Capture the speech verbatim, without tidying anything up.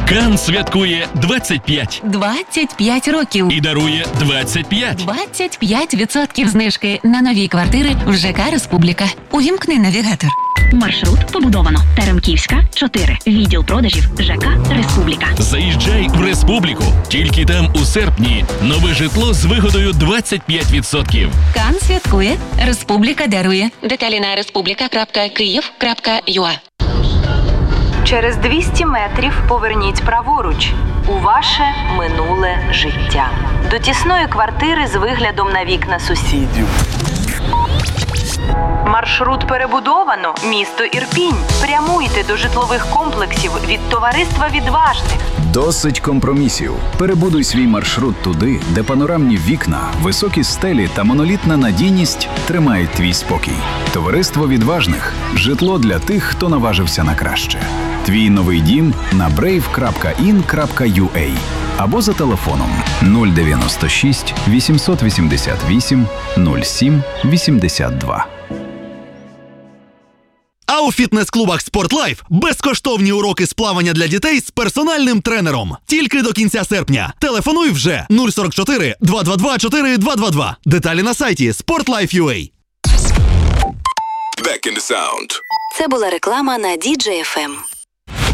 Кан святкує двадцять п'ять двадцять п'ять років. і дарує двадцять п'ять. двадцять п'ять відсотків знижки на нові квартири в ЖК «Республіка». Увімкни навігатор. Маршрут побудовано. Теремківська, чотири. Відділ продажів ЖК «Республіка». Заїжджай в Республіку. Тільки там у серпні нове житло з вигодою двадцять п'ять відсотків. Кан святкує, «Республіка» дарує. Деталі на республіка крапка київ крапка ю а. Через двісті метрів поверніть праворуч у ваше минуле життя. До тісної квартири з виглядом на вікна сусідів. Маршрут перебудовано. Місто Ірпінь. Прямуйте до житлових комплексів від товариства відважних. Досить компромісів. Перебудуй свій маршрут туди, де панорамні вікна, високі стелі та монолітна надійність тримають твій спокій. Товариство відважних – житло для тих, хто наважився на краще. Твій новий дім на брейв крапка ін крапка ю а або за телефоном нуль дев'яносто шість вісімсот вісімдесят вісім нуль сім вісімдесят два. А у фітнес-клубах «Спортлайф» безкоштовні уроки з плавання для дітей з персональним тренером. Тільки до кінця серпня. Телефонуй вже нуль сорок чотири два два два чотири два два два. Деталі на сайті спортлайф крапка ю а. Back in the sound. Це була реклама на ді джей еф ем.